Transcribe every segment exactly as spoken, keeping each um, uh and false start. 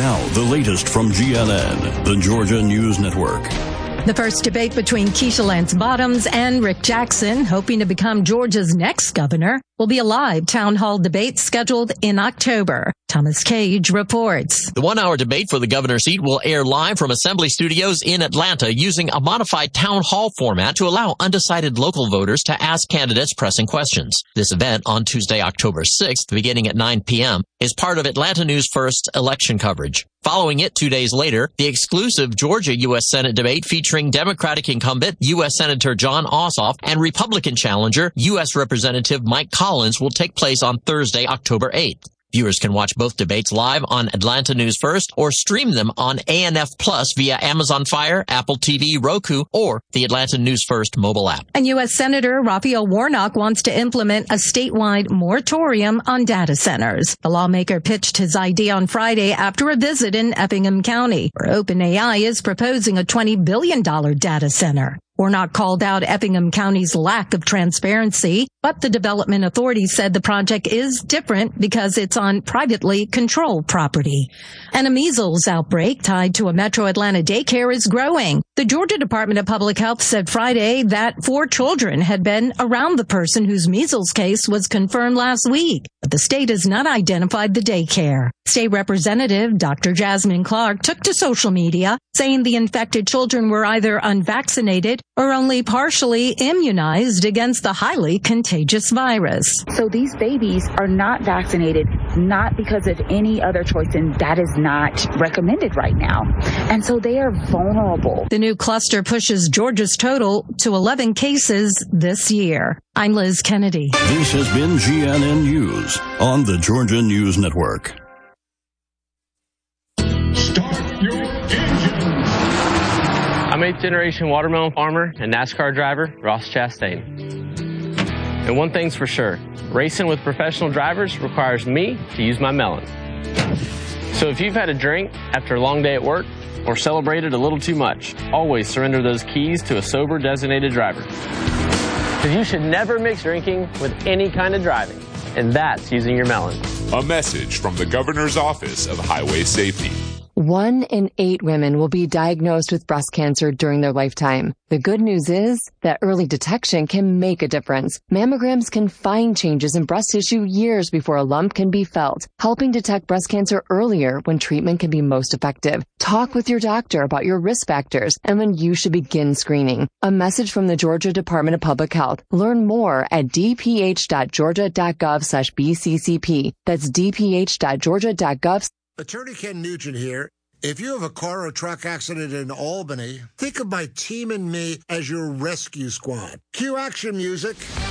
Now, the latest from G N N, the Georgia News Network. The first debate between Keisha Lance Bottoms and Rick Jackson, hoping to become Georgia's next governor, will be a live town hall debate scheduled in October. Thomas Cage reports. The one-hour debate for the governor's seat will air live from Assembly Studios in Atlanta using a modified town hall format to allow undecided local voters to ask candidates pressing questions. This event on Tuesday, October sixth, beginning at nine p.m., is part of Atlanta News First election coverage. Following it two days later, the exclusive Georgia U S Senate debate featuring Democratic incumbent U S Senator Jon Ossoff and Republican challenger U S Representative Mike Collins will take place on Thursday, October eighth. Viewers can watch both debates live on Atlanta News First or stream them on A N F Plus via Amazon Fire, Apple T V, Roku, or the Atlanta News First mobile app. And U S Senator Raphael Warnock wants to implement a statewide moratorium on data centers. The lawmaker pitched his idea on Friday after a visit in Effingham County, where OpenAI is proposing a twenty billion dollars data center. Warnock called out Effingham County's lack of transparency, but the development authority said the project is different because it's on privately controlled property. And a measles outbreak tied to a Metro Atlanta daycare is growing. The Georgia Department of Public Health said Friday that four children had been around the person whose measles case was confirmed last week, but the state has not identified the daycare. State Representative Doctor Jasmine Clark took to social media, saying the infected children were either unvaccinated or only partially immunized against the highly contagious virus. So these babies are not vaccinated, not because of any other choice, and that is not recommended right now. And so they are vulnerable. The new cluster pushes Georgia's total to eleven cases this year. I'm Liz Kennedy. This has been G N N News on the Georgia News Network. Start your engine. I'm eighth generation watermelon farmer and NASCAR driver Ross Chastain. And one thing's for sure, racing with professional drivers requires me to use my melon. So if you've had a drink after a long day at work or celebrated a little too much, always surrender those keys to a sober designated driver. Because you should never mix drinking with any kind of driving, and that's using your melon. A message from the Governor's Office of Highway Safety. One in eight women will be diagnosed with breast cancer during their lifetime. The good news is that early detection can make a difference. Mammograms can find changes in breast tissue years before a lump can be felt, helping detect breast cancer earlier when treatment can be most effective. Talk with your doctor about your risk factors and when you should begin screening. A message from the Georgia Department of Public Health. Learn more at d p h dot georgia dot gov slash b c c p. That's d p h dot georgia dot gov. Attorney Ken Nugent here. If you have a car or truck accident in Albany, think of my team and me as your rescue squad. Cue action music.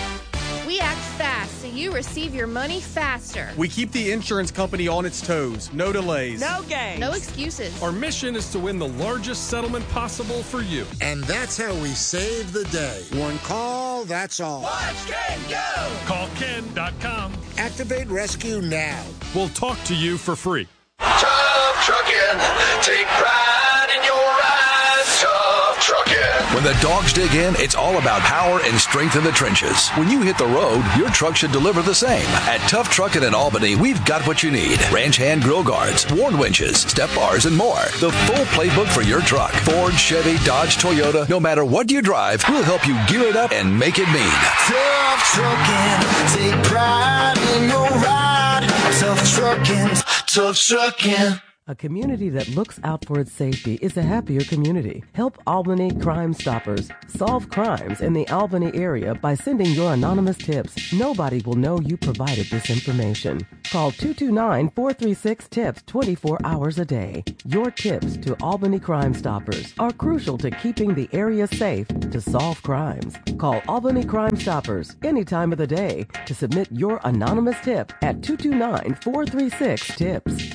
We act fast so you receive your money faster. We keep the insurance company on its toes. No delays. No games. No excuses. Our mission is to win the largest settlement possible for you. And that's how we save the day. One call, that's all. Watch Ken go! Call ken dot com. Activate rescue now. We'll talk to you for free. Tough Trucking. Take pride in your ride. Tough Trucking. When the dogs dig in, it's all about power and strength in the trenches. When you hit the road, your truck should deliver the same. At Tough Trucking in Albany, we've got what you need. Ranch hand grill guards, worn winches, step bars, and more. The full playbook for your truck. Ford, Chevy, Dodge, Toyota, no matter what you drive, we'll help you gear it up and make it mean. Tough Trucking. Take pride in your ride. Tough Trucking. Tough Trucking. A community that looks out for its safety is a happier community. Help Albany Crime Stoppers solve crimes in the Albany area by sending your anonymous tips. Nobody will know you provided this information. Call two two nine, four three six, TIPS twenty-four hours a day. Your tips to Albany Crime Stoppers are crucial to keeping the area safe to solve crimes. Call Albany Crime Stoppers any time of the day to submit your anonymous tip at two two nine, four three six, TIPS.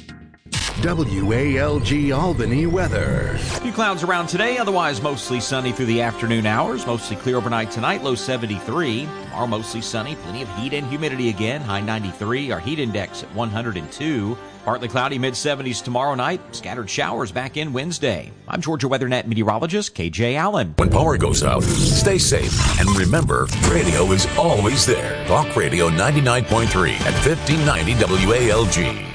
W A L G Albany weather. A few clouds around today, otherwise mostly sunny through the afternoon hours. Mostly clear overnight tonight, low seventy-three. Tomorrow mostly sunny, plenty of heat and humidity again, high ninety-three. Our heat index at one hundred two. Partly cloudy, mid seventies tomorrow night. Scattered showers back in Wednesday. I'm Georgia WeatherNet meteorologist K J Allen. When power goes out, stay safe. And remember, radio is always there. Talk Radio ninety-nine point three at fifteen ninety W A L G.